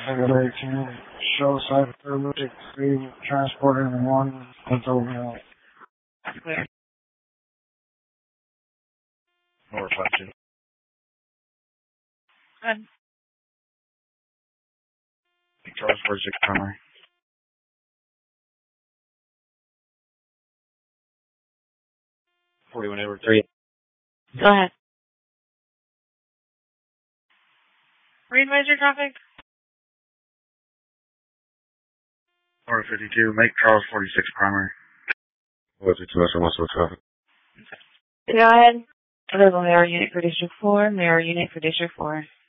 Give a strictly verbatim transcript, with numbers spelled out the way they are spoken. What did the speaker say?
Figure eighteen, show side through three, transporting one, that's over. Clear. No reflection. Good. Charles forty-six primary. forty-one over three. Go ahead. Readvise your traffic. Order fifty-two, make Charles forty-six primary. What's it, Semester Muscle traffic? Go ahead. Available mirror unit for District four, mirror unit for District four.